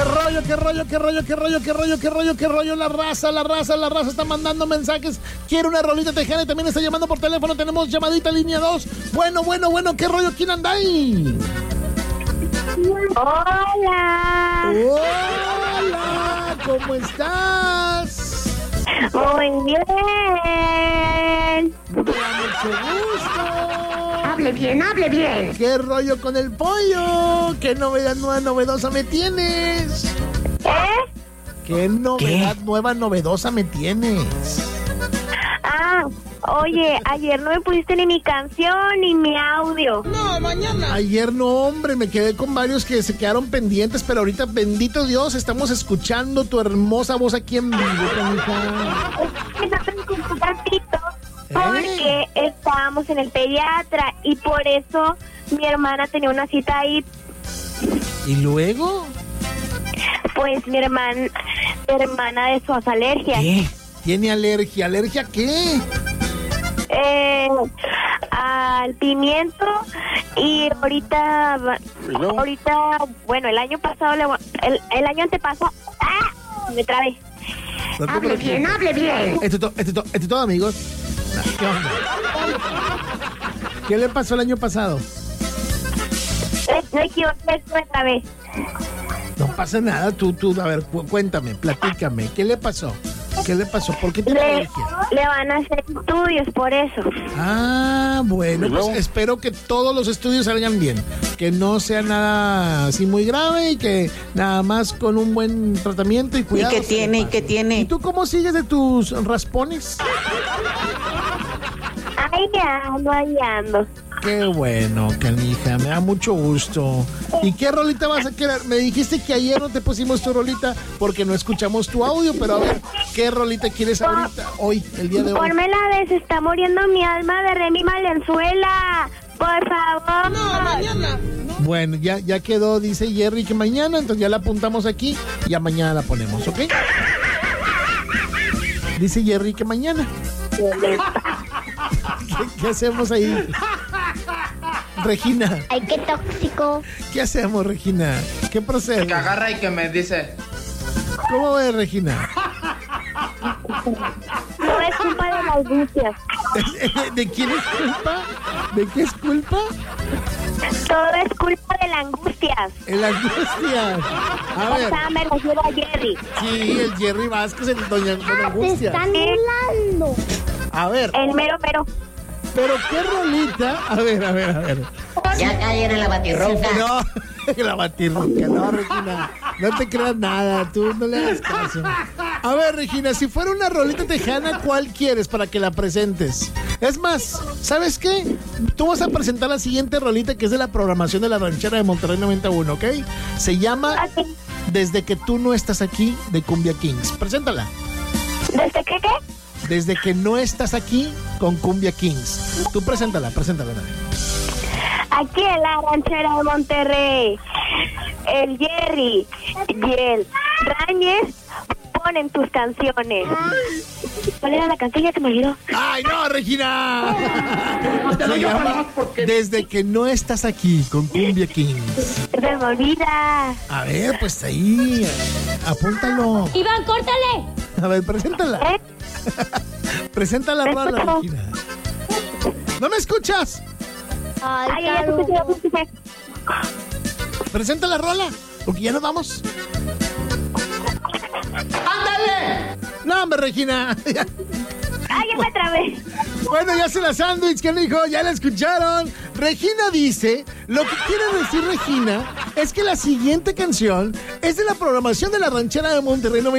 qué rollo. La raza está mandando mensajes. Quiere una rolita tejana y también está llamando por teléfono. Tenemos llamadita línea 2. Bueno, qué rollo, ¿quién anda ahí? Hola, ¿cómo estás? muy bien. Me da mucho gusto. Hable bien. ¿Qué rollo con el pollo? ¿Qué novedad nueva novedosa me tienes? ¿Qué novedad nueva novedosa me tienes? Oye, ayer no me pusiste ni mi canción ni mi audio. No, mañana. Ayer no, hombre, me quedé con varios que se quedaron pendientes, pero ahorita, bendito Dios, estamos escuchando tu hermosa voz aquí en vivo, canija. Me sacan con tu gatito porque estábamos en el pediatra y por eso mi hermana tenía una cita ahí. ¿Y luego? Pues mi hermana de sus alergias. ¿Qué? ¿Tiene alergia? ¿Alergia a qué? Al pimiento y ahorita, bueno, el año pasado, el año antepasado, me trabé. No hable bien. Esto es todo, amigos. ¿Qué onda? ¿Qué le pasó el año pasado? No equivoqué, me trabé. No pasa nada, tú, a ver, cuéntame, platícame, ¿qué le pasó? ¿Por qué tiene alergia? Le van a hacer estudios por eso. Bueno, pues espero que todos los estudios salgan bien, que no sea nada así muy grave y que nada más con un buen tratamiento y cuidado. ¿Y qué tiene? ¿Y tú cómo sigues de tus raspones? Ahí ando. Qué bueno, canija, me da mucho gusto. ¿Y qué rolita vas a querer? Me dijiste que ayer no te pusimos tu rolita porque no escuchamos tu audio, pero a ver, ¿qué rolita quieres ahorita, hoy, el día de hoy? Ponme la de Se está muriendo mi alma de Remy Valenzuela, por favor. No, mañana. Bueno, ya quedó, dice Jerry que mañana, entonces ya la apuntamos aquí y a mañana la ponemos, ¿ok? Dice Jerry que mañana. ¿Qué hacemos ahí? Regina. Ay, qué tóxico. ¿Qué hacemos, Regina? ¿Qué procede? Que agarra y que me dice. ¿Cómo ves, Regina? No es culpa de las angustias. ¿De quién es culpa? ¿De qué es culpa? Todo es culpa de las angustias. El Angustias. A ver. O sea, me refiero a Jerry. Sí, el Jerry Vázquez, el Doña Angustias. Se están burlando. A ver. El mero. Pero qué rolita. A ver. Ya cayeron en la batirroca. No, la batirroca, no, Regina. No te creas nada, tú no le hagas caso. A ver, Regina, si fuera una rolita tejana, ¿cuál quieres para que la presentes? Es más, ¿sabes qué? Tú vas a presentar la siguiente rolita que es de la programación de la ranchera de Monterrey 91, ¿ok? Se llama Desde que tú no estás aquí, de Cumbia Kings. Preséntala. ¿Desde qué? Desde que no estás aquí, con Cumbia Kings. Tú preséntala. Aquí en la ranchera de Monterrey, el Jerry y el Rañez ponen tus canciones. ¿Cuál era la canción? Ya se me olvidó. ¡Ay, no, Regina! Se llama Desde que no estás aquí, con Cumbia Kings. Se me olvida. A ver, pues ahí, apúntalo. Iván, córtale. A ver, preséntala. Presenta la rola, Regina. ¿No me escuchas? Ay, ya escuché. Presenta la rola, porque ya nos vamos. ¡Ándale! No, hombre, Regina. Ay, ya me trabé. Bueno, ya se la sándwich, que dijo, ya la escucharon. Regina dice, lo que quiere decir Regina es que la siguiente canción es de la programación de la ranchera de Monterrey 91.